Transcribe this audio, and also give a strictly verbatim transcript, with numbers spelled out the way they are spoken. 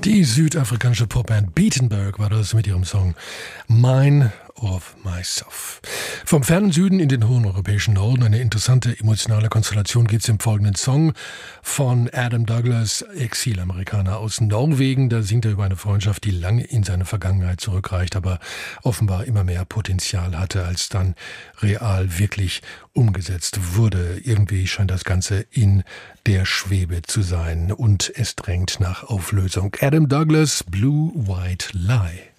Die südafrikanische Popband Beatenberg war das mit ihrem Song Mine of Myself. Vom fernen Süden in den hohen europäischen Norden, eine interessante emotionale Konstellation geht's im folgenden Song von Adam Douglas, Exilamerikaner aus Norwegen. Da singt er über eine Freundschaft, die lange in seine Vergangenheit zurückreicht, aber offenbar immer mehr Potenzial hatte, als dann real wirklich umgesetzt wurde. Irgendwie scheint das Ganze in der Schwebe zu sein und es drängt nach Auflösung. Adam Douglas, Blue White Lie.